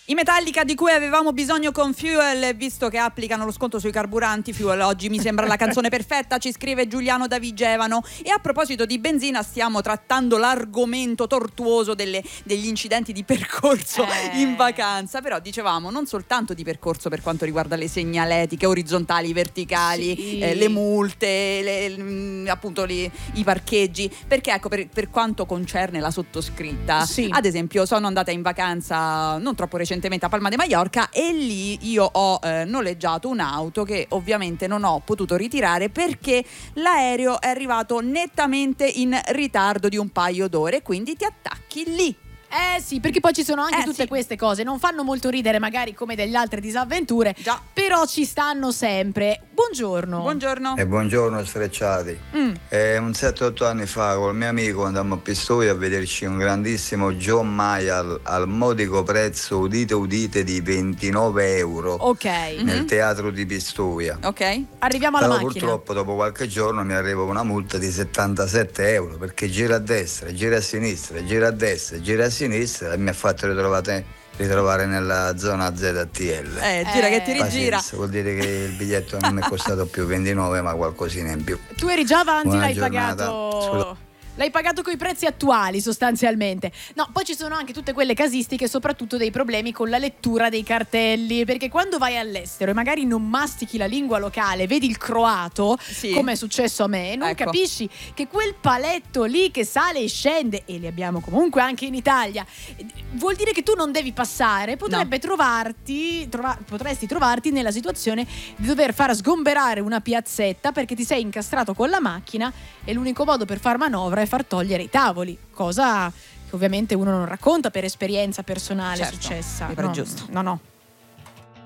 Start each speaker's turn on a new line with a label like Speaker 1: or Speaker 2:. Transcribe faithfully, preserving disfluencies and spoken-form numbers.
Speaker 1: I Metallica di cui avevamo bisogno con Fuel, visto che applicano lo sconto sui carburanti. Fuel oggi mi sembra la canzone perfetta, ci scrive Giuliano da Vigevano. E a proposito di benzina, stiamo trattando l'argomento tortuoso delle, degli incidenti di percorso eh. in vacanza. Però dicevamo non soltanto di percorso per quanto riguarda le segnaletiche orizzontali, verticali, sì. eh, le multe, le, appunto le, i parcheggi, perché ecco, per, per quanto concerne la sottoscritta, sì. ad esempio sono andata in vacanza non troppo recentemente a Palma de Mallorca e lì io ho eh, noleggiato un'auto che ovviamente non ho potuto ritirare perché l'aereo è arrivato nettamente in ritardo di un paio d'ore, quindi ti attacchi lì.
Speaker 2: Eh sì, perché poi ci sono anche
Speaker 1: eh,
Speaker 2: tutte
Speaker 1: sì.
Speaker 2: queste cose, non fanno molto ridere magari come delle altre disavventure,
Speaker 1: già,
Speaker 2: però ci stanno sempre. Buongiorno.
Speaker 1: Buongiorno.
Speaker 3: E buongiorno sfrecciati. Mm. Eh, un sette otto anni fa col mio amico andammo a Pistoia a vederci un grandissimo John Mayer al, al modico prezzo, udite udite, di ventinove euro.
Speaker 2: Ok.
Speaker 3: Nel
Speaker 2: mm-hmm.
Speaker 3: teatro di Pistoia.
Speaker 1: Ok.
Speaker 2: Arriviamo alla
Speaker 3: Però
Speaker 2: macchina.
Speaker 3: Purtroppo dopo qualche giorno mi arriva una multa di settantasette euro perché gira a destra, gira a sinistra, gira a destra, gira a sinistra e mi ha fatto ritrovare, ritrovare nella zona Z T L.
Speaker 1: Eh, gira che ti rigira.
Speaker 3: Pazienza, vuol dire che il biglietto non mi è costato più ventinove ma qualcosina in più.
Speaker 2: Tu eri già avanti,
Speaker 3: Buona
Speaker 2: l'hai
Speaker 3: giornata.
Speaker 2: pagato.
Speaker 3: Scusa.
Speaker 2: L'hai pagato coi prezzi attuali sostanzialmente. No, poi ci sono anche tutte quelle casistiche, soprattutto dei problemi con la lettura dei cartelli, perché quando vai all'estero e magari non mastichi la lingua locale, vedi il croato, sì. come è successo a me, non
Speaker 1: ecco.
Speaker 2: capisci che quel paletto lì che sale e scende, e li abbiamo comunque anche in Italia, vuol dire che tu non devi passare, potrebbe no. trovarti trova, potresti trovarti nella situazione di dover far sgomberare una piazzetta perché ti sei incastrato con la macchina e l'unico modo per far manovra è far togliere i tavoli, cosa che ovviamente uno non racconta per esperienza personale,
Speaker 1: certo,
Speaker 2: successa.
Speaker 1: Mi pare
Speaker 2: no,
Speaker 1: giusto.
Speaker 2: No, no.